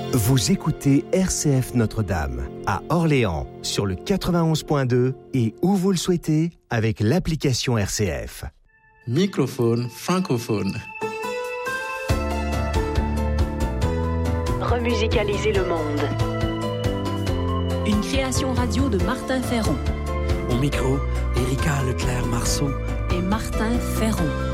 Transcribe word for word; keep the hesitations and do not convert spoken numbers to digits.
Vous écoutez R C F Notre-Dame à Orléans sur le quatre-vingt-onze point deux et où vous le souhaitez avec l'application R C F. Microphone francophone. Remusicaliser le monde. Une création radio de Martin Ferron. Au micro, Erika Leclerc-Marceau et Martin Ferron.